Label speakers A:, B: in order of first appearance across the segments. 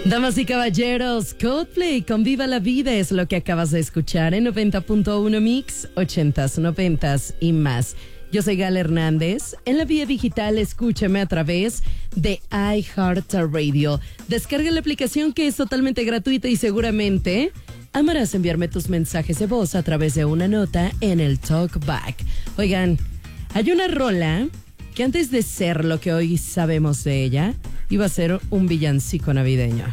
A: Damas y caballeros, Coldplay con Viva la Vida es lo que acabas de escuchar en 90.1 Mix, 80s, 90s y más. Yo soy Gal Hernández. En la vía digital, escúchame a través de iHeartRadio. Descarga la aplicación que es totalmente gratuita y seguramente amarás enviarme tus mensajes de voz a través de una nota en el Talkback. Oigan, hay una rola que antes de ser lo que hoy sabemos de ella, iba a ser un villancico navideño.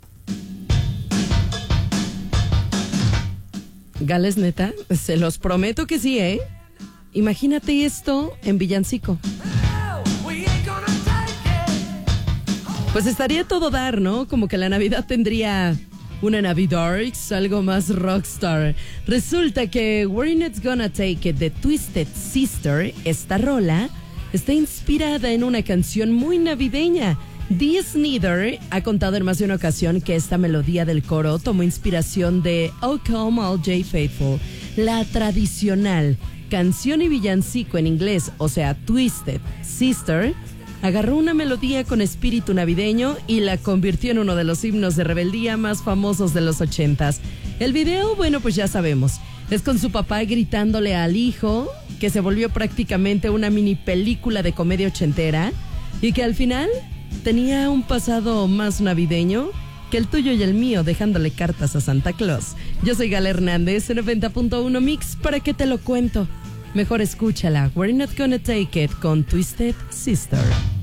A: Gales, neta, se los prometo que sí, ¿eh? Imagínate esto en villancico. Pues estaría todo dar, ¿no? Como que la Navidad tendría una Navidarks, algo más rockstar. Resulta que We're Not Gonna Take It de Twisted Sister, esta rola, está inspirada en una canción muy navideña. Dee Snider ha contado en más de una ocasión que esta melodía del coro tomó inspiración de Oh Come All J Faithful, la tradicional canción y villancico en inglés, o sea, Twisted Sister. Agarró una melodía con espíritu navideño y la convirtió en uno de los himnos de rebeldía más famosos de los 80s. El video, bueno, pues ya sabemos, es con su papá gritándole al hijo, que se volvió prácticamente una mini película de comedia ochentera y que al final tenía un pasado más navideño que el tuyo y el mío, dejándole cartas a Santa Claus. Yo soy Gal Hernández, en 90.1 Mix, ¿para qué te lo cuento? Mejor escúchala, We're Not Gonna Take It con Twisted Sister.